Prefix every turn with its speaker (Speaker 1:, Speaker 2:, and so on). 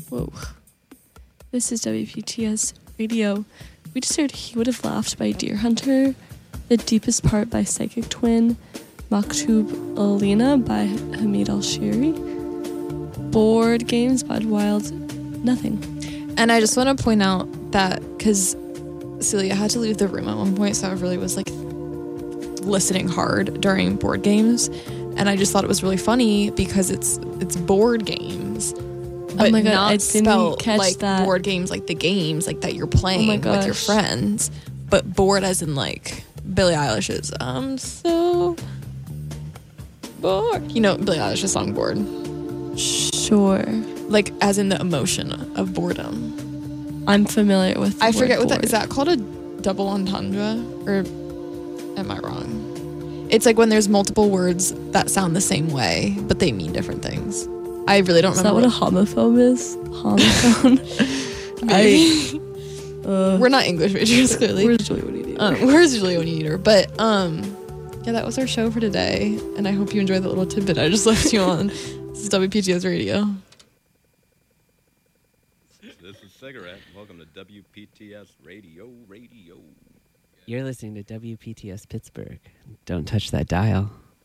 Speaker 1: Whoa. This is WPTS Radio. We just heard He Would Have Laughed by Deer Hunter, The Deepest Part by Psychic Twin, Maktub Alina by Hamid Al-Shiri, Board Games by Wild Nothing.
Speaker 2: And I just want to point out that, because Celia had to leave the room at one point, so I really was like listening hard during board games, and I just thought it was really funny because it's board games, but
Speaker 1: oh my God,
Speaker 2: not
Speaker 1: I didn't
Speaker 2: spelled
Speaker 1: catch
Speaker 2: like
Speaker 1: that.
Speaker 2: board games like the games like that you're playing
Speaker 1: Oh my
Speaker 2: with your
Speaker 1: gosh.
Speaker 2: friends, but bored as in like Billie Eilish's I'm so bored. You know Billie Eilish's song Bored?
Speaker 1: Sure.
Speaker 2: Like as in the emotion of boredom.
Speaker 1: I'm familiar with the
Speaker 2: I forget
Speaker 1: word
Speaker 2: what that
Speaker 1: bored.
Speaker 2: is. That called a double entendre, or am I wrong? It's like when there's multiple words that sound the same way, but they mean different things. I really don't
Speaker 1: Is that
Speaker 2: remember.
Speaker 1: what a homophobe is? Homophone?
Speaker 2: Maybe.
Speaker 1: I,
Speaker 2: We're not English majors, clearly.
Speaker 1: Where's Julie? What do you do?
Speaker 2: Where's Julia when you need her? But yeah, that was our show for today, and I hope you enjoyed the little tidbit I just left you on. This is WPTS Radio.
Speaker 3: This is Cigarette. Welcome to WPTS Radio.
Speaker 4: You're listening to WPTS Pittsburgh. Don't touch that dial.